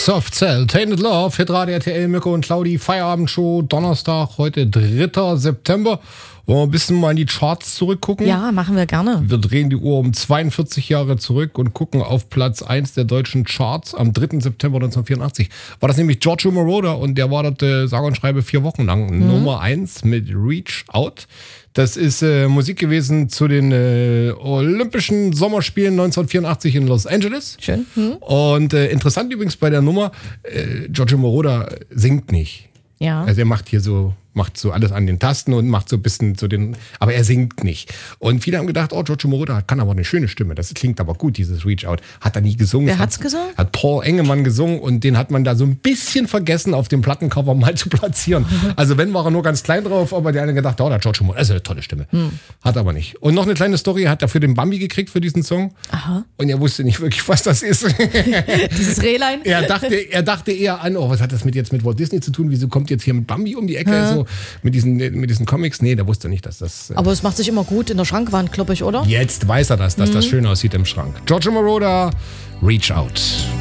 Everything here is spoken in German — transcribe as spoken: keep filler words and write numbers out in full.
Soft Cell, Tainted Love, Hitradio R T L, Mirko und Claudi, Feierabendshow, Donnerstag, heute dritter September. Wollen wir ein bisschen mal in die Charts zurückgucken? Ja, machen wir gerne. Wir drehen die Uhr um zweiundvierzig Jahre zurück und gucken auf Platz eins der deutschen Charts am dritten September neunzehnhundertvierundachtzig. War das nämlich Giorgio Moroder und der war dort, äh, sage und schreibe, vier Wochen lang mhm. Nummer eins mit Reach Out. Das ist äh, Musik gewesen zu den äh, Olympischen Sommerspielen neunzehnhundertvierundachtzig in Los Angeles. Schön. Mhm. Und äh, interessant übrigens bei der Nummer, äh, Giorgio Moroder singt nicht. Ja. Also er macht hier so, macht so alles an den Tasten und macht so ein bisschen so den, aber er singt nicht. Und viele haben gedacht, oh, Giorgio Moroder kann aber eine schöne Stimme, das klingt aber gut, dieses Reach Out. Hat er nie gesungen. Wer hat's gesungen? Hat Paul Engemann gesungen und den hat man da so ein bisschen vergessen, auf dem Plattencover mal zu platzieren. Also wenn, war er nur ganz klein drauf, aber der eine gedacht, oh, der Giorgio Moroder, das ist eine tolle Stimme. Hm. Hat aber nicht. Und noch eine kleine Story, er hat dafür den Bambi gekriegt für diesen Song. Aha. Und er wusste nicht wirklich, was das ist. Dieses Rehlein? Er dachte, er dachte eher an, oh, was hat das mit jetzt mit Walt Disney zu tun? Wieso kommt jetzt hier mit Bambi um die Ecke? Ja. So, mit diesen, mit diesen Comics? Nee, der wusste nicht, dass das... Äh Aber es macht sich immer gut in der Schrankwand, glaube ich, oder? Jetzt weiß er das, dass mhm. das schön aussieht im Schrank. Giorgio Moroder, Reach Out.